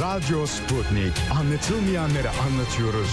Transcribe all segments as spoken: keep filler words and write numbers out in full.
Radyo Sputnik. Anlatılmayanları anlatıyoruz.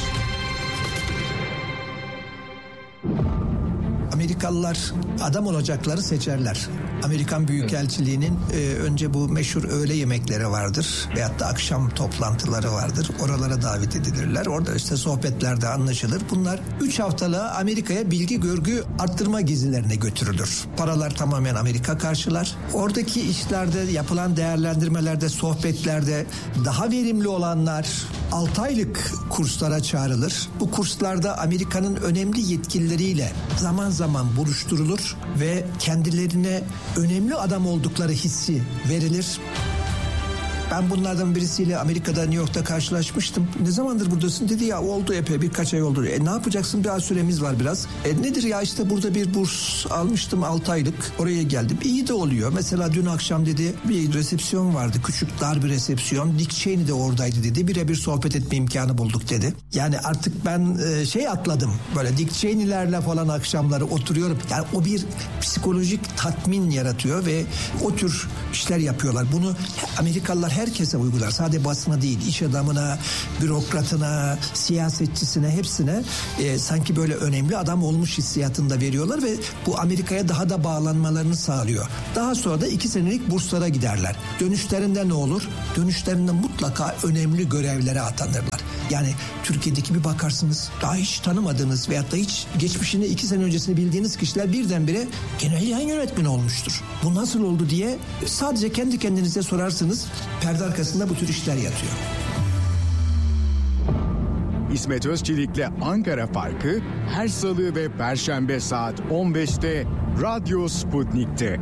Amerikalılar adam olacakları seçerler. Amerikan Büyükelçiliği'nin e, önce bu meşhur öğle yemekleri vardır veyahut da akşam toplantıları vardır. Oralara davet edilirler. Orada işte sohbetlerde anlaşılır. Bunlar üç haftalığa Amerika'ya bilgi görgü arttırma gezilerine götürülür. Paralar tamamen Amerika karşılar. Oradaki işlerde yapılan değerlendirmelerde, sohbetlerde daha verimli olanlar altı aylık kurslara çağrılır. Bu kurslarda Amerika'nın önemli yetkilileriyle zaman zaman buluşturulur ve kendilerine önemli adam oldukları hissi verilir. Ben bunlardan birisiyle Amerika'da, New York'ta karşılaşmıştım. Ne zamandır buradasın dedi, ya oldu epey birkaç ay oldu. E ne yapacaksın, biraz süremiz var biraz. E nedir ya, işte burada bir burs almıştım altı aylık, oraya geldim. İyi de oluyor. Mesela dün akşam dedi bir resepsiyon vardı, küçük dar bir resepsiyon. Dick Cheney de oradaydı dedi. Birebir sohbet etme imkanı bulduk dedi. Yani artık ben e, şey atladım, böyle Dick Cheney'lerle falan akşamları oturuyorum. Yani o bir psikolojik tatmin yaratıyor ve o tür işler yapıyorlar. Bunu Amerikalılar herkese uygular. Sadece basına değil, iş adamına, bürokratına, siyasetçisine, hepsine e, sanki böyle önemli adam olmuş hissiyatını da veriyorlar ve bu Amerika'ya daha da bağlanmalarını sağlıyor. Daha sonra da iki senelik burslara giderler. Dönüşlerinde ne olur? Dönüşlerinde mutlaka önemli görevlere atanırlar. Yani Türkiye'deki bir bakarsınız, daha hiç tanımadığınız veyahut da hiç geçmişini iki sene öncesini bildiğiniz kişiler birdenbire genel yayın yönetmeni olmuştur. Bu nasıl oldu diye sadece kendi kendinize sorarsınız. Perde arkasında bu tür işler yatıyor. İsmet Özçelik'le Ankara Farkı her salı ve perşembe saat on beşte Radyo Sputnik'te.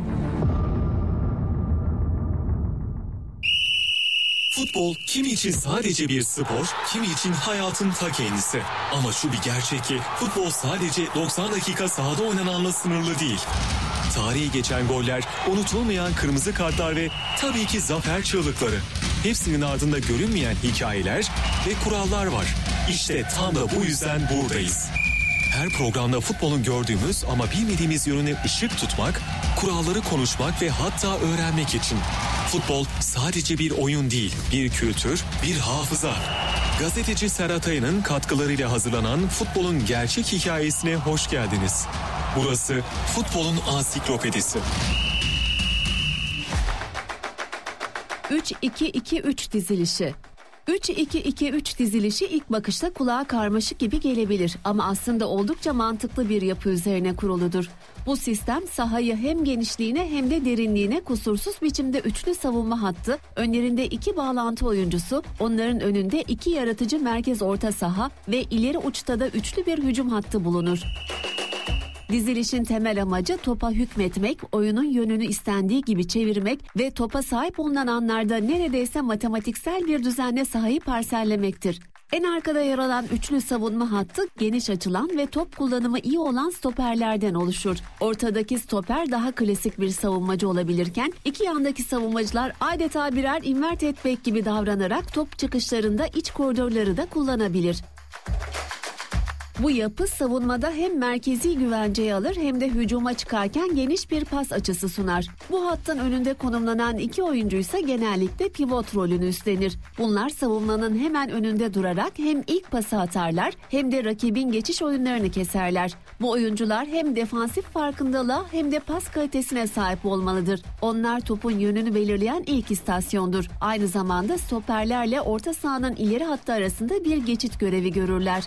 Futbol kimi için sadece bir spor, kimi için hayatın ta kendisi. Ama şu bir gerçek ki futbol sadece doksan dakika sahada oynananla sınırlı değil. Tarihi geçen goller, unutulmayan kırmızı kartlar ve tabii ki zafer çığlıkları. Hepsinin ardında görünmeyen hikayeler ve kurallar var. İşte tam da bu yüzden buradayız. Her programda futbolun gördüğümüz ama bilmediğimiz yönüne ışık tutmak, kuralları konuşmak ve hatta öğrenmek için. Futbol sadece bir oyun değil, bir kültür, bir hafıza. Gazeteci Serhat Aya'nın katkılarıyla hazırlanan futbolun gerçek hikayesine hoş geldiniz. Burası futbolun ansiklopedisi. üç iki iki üç dizilişi. üç iki iki üç dizilişi ilk bakışta kulağa karmaşık gibi gelebilir ama aslında oldukça mantıklı bir yapı üzerine kuruludur. Bu sistem sahayı hem genişliğine hem de derinliğine kusursuz biçimde üçlü savunma hattı, önlerinde iki bağlantı oyuncusu, onların önünde iki yaratıcı merkez orta saha ve ileri uçta da üçlü bir hücum hattı bulunur. Dizilişin temel amacı topa hükmetmek, oyunun yönünü istendiği gibi çevirmek ve topa sahip olunan anlarda neredeyse matematiksel bir düzenle sahayı parsellemektir. En arkada yer alan üçlü savunma hattı geniş açılan ve top kullanımı iyi olan stoperlerden oluşur. Ortadaki stoper daha klasik bir savunmacı olabilirken iki yandaki savunmacılar adeta birer inverted back gibi davranarak top çıkışlarında iç koridorları da kullanabilir. Bu yapı savunmada hem merkezi güvenceyi alır hem de hücuma çıkarken geniş bir pas açısı sunar. Bu hattın önünde konumlanan iki oyuncu ise genellikle pivot rolünü üstlenir. Bunlar savunmanın hemen önünde durarak hem ilk pası atarlar hem de rakibin geçiş oyunlarını keserler. Bu oyuncular hem defansif farkındalığa hem de pas kalitesine sahip olmalıdır. Onlar topun yönünü belirleyen ilk istasyondur. Aynı zamanda stoperlerle orta sahanın ileri hattı arasında bir geçit görevi görürler.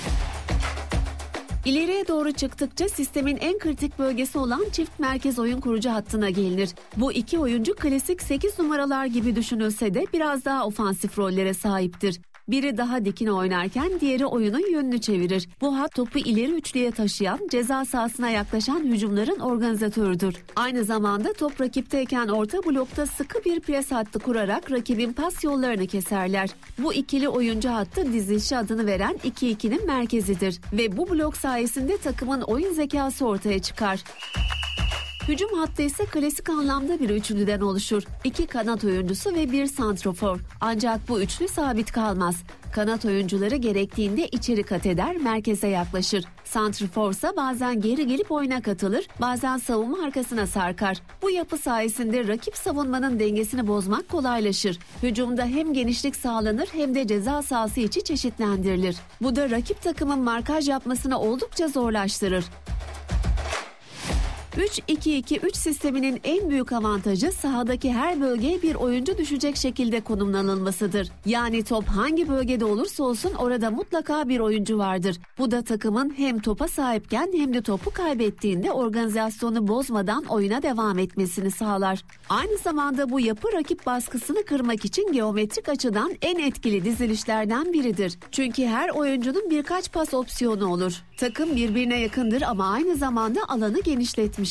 İleriye doğru çıktıkça sistemin en kritik bölgesi olan çift merkez oyun kurucu hattına gelinir. Bu iki oyuncu klasik sekiz numaralar gibi düşünülse de biraz daha ofansif rollere sahiptir. Biri daha dikine oynarken diğeri oyunun yönünü çevirir. Bu hat topu ileri üçlüye taşıyan, ceza sahasına yaklaşan hücumların organizatörüdür. Aynı zamanda top rakipteyken orta blokta sıkı bir pres hattı kurarak rakibin pas yollarını keserler. Bu ikili oyuncu hattı dizilişi adını veren iki ikinin merkezidir ve bu blok sayesinde takımın oyun zekası ortaya çıkar. Hücum hattı ise klasik anlamda bir üçlüden oluşur. İki kanat oyuncusu ve bir santrofor. Ancak bu üçlü sabit kalmaz. Kanat oyuncuları gerektiğinde içeri kat eder, merkeze yaklaşır. Santrfor ise bazen geri gelip oyuna katılır, bazen savunma arkasına sarkar. Bu yapı sayesinde rakip savunmanın dengesini bozmak kolaylaşır. Hücumda hem genişlik sağlanır hem de ceza sahası içi çeşitlendirilir. Bu da rakip takımın markaj yapmasını oldukça zorlaştırır. üç iki iki üç sisteminin en büyük avantajı sahadaki her bölgeye bir oyuncu düşecek şekilde konumlanılmasıdır. Yani top hangi bölgede olursa olsun orada mutlaka bir oyuncu vardır. Bu da takımın hem topa sahipken hem de topu kaybettiğinde organizasyonu bozmadan oyuna devam etmesini sağlar. Aynı zamanda bu yapı rakip baskısını kırmak için geometrik açıdan en etkili dizilişlerden biridir. Çünkü her oyuncunun birkaç pas opsiyonu olur. Takım birbirine yakındır ama aynı zamanda alanı genişletmiştir.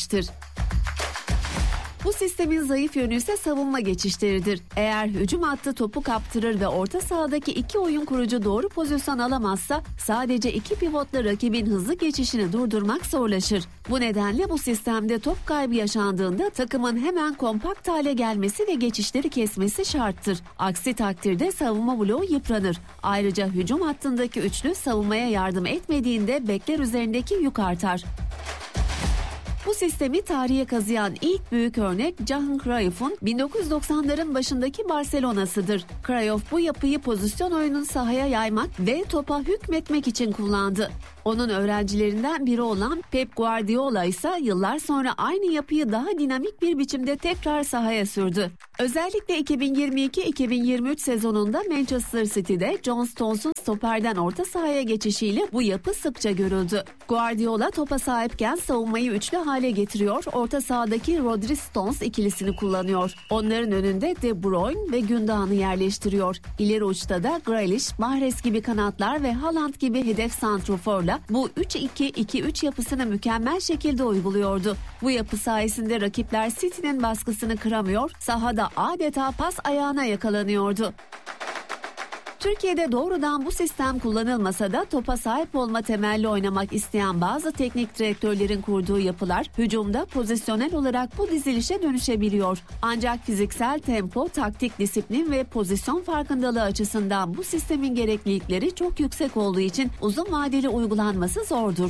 Bu sistemin zayıf yönü ise savunma geçişleridir. Eğer hücum hattı topu kaptırır ve orta sahadaki iki oyun kurucu doğru pozisyon alamazsa sadece iki pivotla rakibin hızlı geçişini durdurmak zorlaşır. Bu nedenle bu sistemde top kaybı yaşandığında takımın hemen kompakt hale gelmesi ve geçişleri kesmesi şarttır. Aksi takdirde savunma bloğu yıpranır. Ayrıca hücum hattındaki üçlü savunmaya yardım etmediğinde bekler üzerindeki yük artar. Bu sistemi tarihe kazıyan ilk büyük örnek Johan Cruyff'un bin dokuz yüz doksanların başındaki Barcelona'sıdır. Cruyff bu yapıyı pozisyon oyununu sahaya yaymak ve topa hükmetmek için kullandı. Onun öğrencilerinden biri olan Pep Guardiola ise yıllar sonra aynı yapıyı daha dinamik bir biçimde tekrar sahaya sürdü. Özellikle iki bin yirmi iki iki bin yirmi üç sezonunda Manchester City'de John Stones'un stoperden orta sahaya geçişiyle bu yapı sıkça görüldü. Guardiola topa sahipken savunmayı üçlü hale getiriyor, orta sahadaki Rodri-Stones ikilisini kullanıyor. Onların önünde De Bruyne ve Gündoğan'ı yerleştiriyor. İleri uçta da Grealish, Mahrez gibi kanatlar ve Haaland gibi hedef santroforla bu üç iki iki üç yapısını mükemmel şekilde uyguluyordu. Bu yapı sayesinde rakipler City'nin baskısını kıramıyor, sahada adeta pas ayağına yakalanıyordu. Türkiye'de doğrudan bu sistem kullanılmasa da topa sahip olma temelli oynamak isteyen bazı teknik direktörlerin kurduğu yapılar hücumda pozisyonel olarak bu dizilişe dönüşebiliyor. Ancak fiziksel tempo, taktik disiplin ve pozisyon farkındalığı açısından bu sistemin gereklilikleri çok yüksek olduğu için uzun vadeli uygulanması zordur.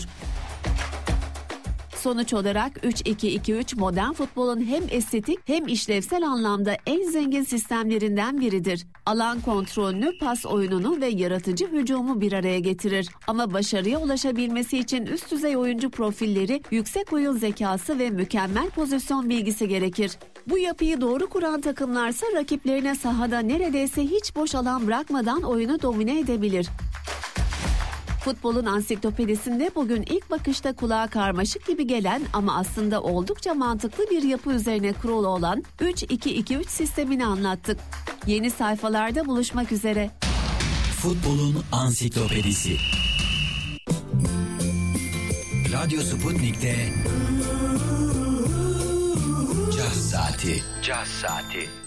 Sonuç olarak üç iki iki üç modern futbolun hem estetik hem işlevsel anlamda en zengin sistemlerinden biridir. Alan kontrolünü, pas oyununu ve yaratıcı hücumu bir araya getirir. Ama başarıya ulaşabilmesi için üst düzey oyuncu profilleri, yüksek oyun zekası ve mükemmel pozisyon bilgisi gerekir. Bu yapıyı doğru kuran takımlarsa rakiplerine sahada neredeyse hiç boş alan bırakmadan oyunu domine edebilir. Futbolun ansiklopedisinde bugün ilk bakışta kulağa karmaşık gibi gelen ama aslında oldukça mantıklı bir yapı üzerine kurulu olan üç iki iki üç sistemini anlattık. Yeni sayfalarda buluşmak üzere. Futbolun ansiklopedisi. Radyo Sputnik'te Caz Saati. Caz Saati.